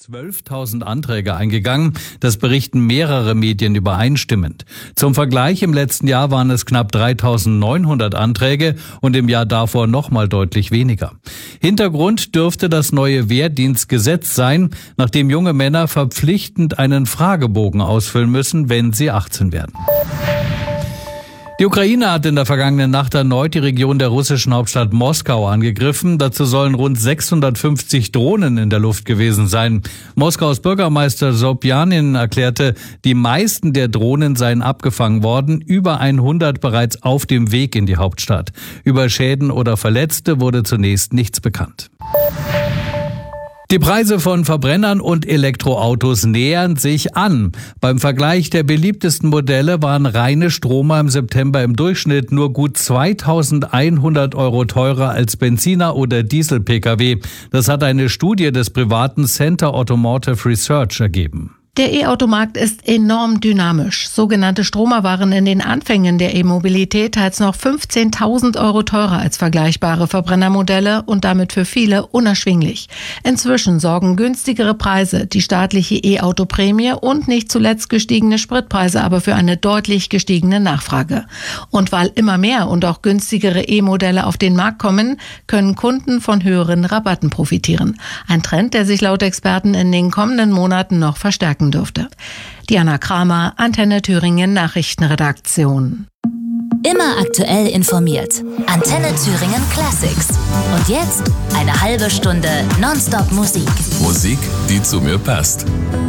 12.000 Anträge eingegangen. Das berichten mehrere Medien übereinstimmend. Zum Vergleich, im letzten Jahr waren es knapp 3.900 Anträge und im Jahr davor nochmal deutlich weniger. Hintergrund dürfte das neue Wehrdienstgesetz sein, nachdem junge Männer verpflichtend einen Fragebogen ausfüllen müssen, wenn sie 18 werden. Die Ukraine hat in der vergangenen Nacht erneut die Region der russischen Hauptstadt Moskau angegriffen. Dazu sollen rund 650 Drohnen in der Luft gewesen sein. Moskaus Bürgermeister Sobjanin erklärte, die meisten der Drohnen seien abgefangen worden, über 100 bereits auf dem Weg in die Hauptstadt. Über Schäden oder Verletzte wurde zunächst nichts bekannt. Die Preise von Verbrennern und Elektroautos nähern sich an. Beim Vergleich der beliebtesten Modelle waren reine Stromer im September im Durchschnitt nur gut 2.100 € teurer als Benziner oder Diesel-Pkw. Das hat eine Studie des privaten Center Automotive Research ergeben. Der E-Automarkt ist enorm dynamisch. Sogenannte Stromer waren in den Anfängen der E-Mobilität teils noch 15.000 € teurer als vergleichbare Verbrennermodelle und damit für viele unerschwinglich. Inzwischen sorgen günstigere Preise, die staatliche E-Auto-Prämie und nicht zuletzt gestiegene Spritpreise aber für eine deutlich gestiegene Nachfrage. Und weil immer mehr und auch günstigere E-Modelle auf den Markt kommen, können Kunden von höheren Rabatten profitieren. Ein Trend, der sich laut Experten in den kommenden Monaten noch verstärken dürfte. Diana Kramer, Antenne Thüringen Nachrichtenredaktion. Immer aktuell informiert. Antenne Thüringen Classics. Und jetzt eine halbe Stunde Nonstop Musik. Musik, die zu mir passt.